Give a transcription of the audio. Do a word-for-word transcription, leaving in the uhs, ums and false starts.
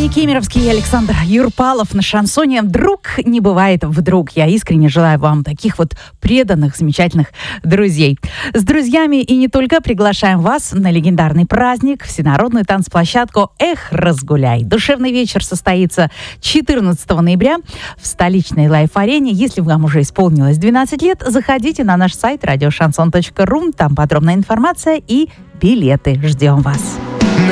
Евгений Кемеровский и Александр Юрпалов на шансоне. Друг не бывает вдруг. Я искренне желаю вам таких вот преданных, замечательных друзей. С друзьями и не только приглашаем вас на легендарный праздник, всенародную танцплощадку «Эх, разгуляй». Душевный вечер состоится четырнадцатого ноября в столичной лайф-арене. Если вам уже исполнилось двенадцать лет, заходите на наш сайт радиошансон точка ру. Там подробная информация и билеты. Ждем вас.